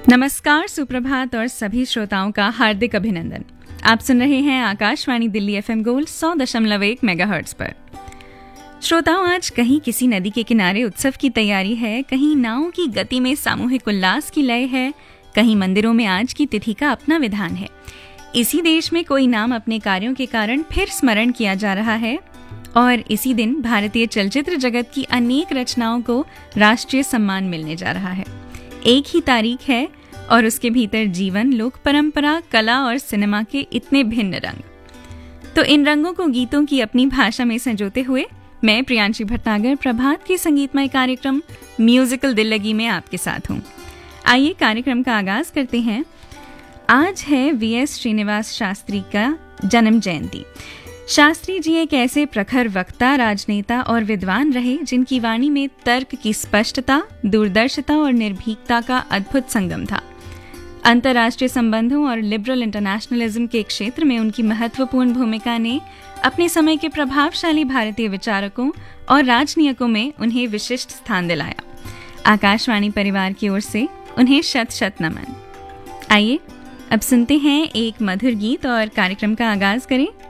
नमस्कार, सुप्रभात और सभी श्रोताओं का हार्दिक अभिनंदन। आप सुन रहे हैं Akashvani Delhi FM gold 100.1 megahertz पर। श्रोताओं, आज कहीं किसी नदी के किनारे उत्सव की तैयारी है, कहीं नावों की गति में सामूहिक उल्लास की लय है, कहीं मंदिरों में आज की तिथि का अपना विधान है। इसी देश में कोई नाम अपने कार्यों के कारण फिर स्मरण किया जा रहा है और इसी दिन भारतीय चलचित्र जगत की अनेक रचनाओं को राष्ट्रीय सम्मान मिलने जा रहा है। एक ही तारीख है और उसके भीतर जीवन, लोक परंपरा, कला और सिनेमा के इतने भिन्न रंग। तो इन रंगों को गीतों की अपनी भाषा में संजोते हुए मैं प्रियांशी भटनागर प्रभात के संगीतमय कार्यक्रम म्यूजिकल दिल लगी में आपके साथ हूँ। आइए कार्यक्रम का आगाज करते हैं। आज है वीएस श्रीनिवास शास्त्री का जन्म जयंती। शास्त्री जी एक ऐसे प्रखर वक्ता, राजनेता और विद्वान रहे जिनकी वाणी में तर्क की स्पष्टता, दूरदर्शिता और निर्भीकता का अद्भुत संगम था। अंतर्राष्ट्रीय संबंधों और लिबरल इंटरनेशनलिज्म के क्षेत्र में उनकी महत्वपूर्ण भूमिका ने अपने समय के प्रभावशाली भारतीय विचारकों और राजनीतिकों में उन्हें विशिष्ट स्थान दिलाया। आकाशवाणी परिवार की ओर से उन्हें शत शत नमन। आइए अब सुनते हैं एक मधुर गीत और कार्यक्रम का आगाज करें।